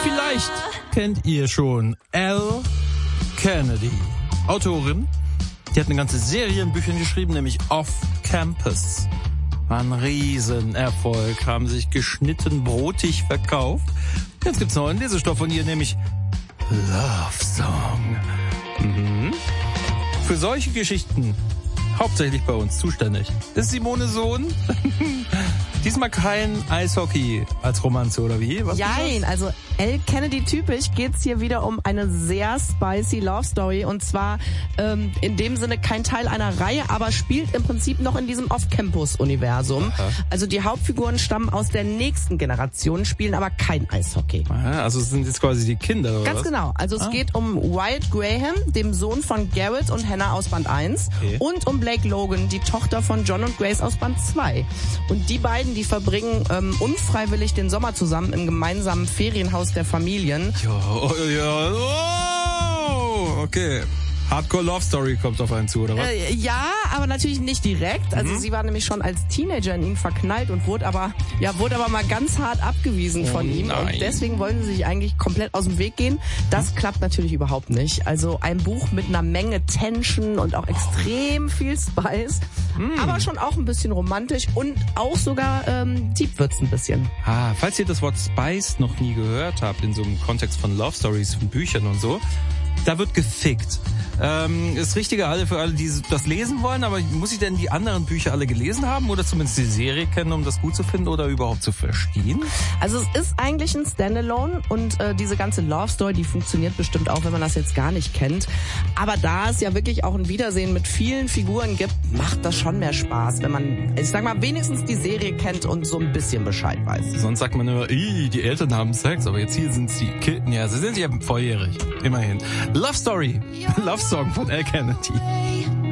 Vielleicht kennt ihr schon Elle Kennedy, Autorin. Die hat eine ganze Serie in Büchern geschrieben, nämlich Off Campus. War ein Riesenerfolg, haben sich geschnitten brotig verkauft. Jetzt gibt's noch einen Lesestoff von ihr, nämlich Love Song. Für solche Geschichten hauptsächlich bei uns zuständig ist Simone Sohn. Diesmal kein Eishockey als Romanze, oder wie? Was Nein, also Elle Kennedy typisch geht's hier wieder um eine sehr spicy Love Story und zwar in dem Sinne kein Teil einer Reihe, aber spielt im Prinzip noch in diesem Off-Campus-Universum. Aha. Also die Hauptfiguren stammen aus der nächsten Generation, spielen aber kein Eishockey. Also es sind jetzt quasi die Kinder, oder Ganz was? genau. Also es geht um Wyatt Graham, dem Sohn von Garrett und Hannah aus Band 1 Okay. und um Blake Logan, die Tochter von John und Grace aus Band 2. Und die beiden, die verbringen unfreiwillig den Sommer zusammen im gemeinsamen Ferienhaus der Familien. Okay. Hardcore Love Story kommt auf einen zu, oder was? Ja, aber natürlich nicht direkt. Also sie war nämlich schon als Teenager in ihn verknallt und wurde aber mal ganz hart abgewiesen von ihm. nein. Und deswegen wollen sie sich eigentlich komplett aus dem Weg gehen. Das klappt natürlich überhaupt nicht. Also ein Buch mit einer Menge Tension und auch extrem viel Spice. Aber schon auch ein bisschen romantisch und auch sogar deep wird's ein bisschen. Falls ihr das Wort Spice noch nie gehört habt, in so einem Kontext von Love Stories, von Büchern und so, da wird gefickt. Ist richtiger für alle, die das lesen wollen, aber muss ich denn die anderen Bücher alle gelesen haben oder zumindest die Serie kennen, um das gut zu finden oder überhaupt zu verstehen? Also es ist eigentlich ein Standalone und diese ganze Love Story, die funktioniert bestimmt auch, wenn man das jetzt gar nicht kennt. Aber da es ja wirklich auch ein Wiedersehen mit vielen Figuren gibt, macht das schon mehr Spaß, wenn man, ich sag mal, wenigstens die Serie kennt und so ein bisschen Bescheid weiß. Sonst sagt man immer, die Eltern haben Sex, aber jetzt hier sind die Kinder. Ja, sie sind ja volljährig. Immerhin. Love Story. Love Song von Elle Kennedy.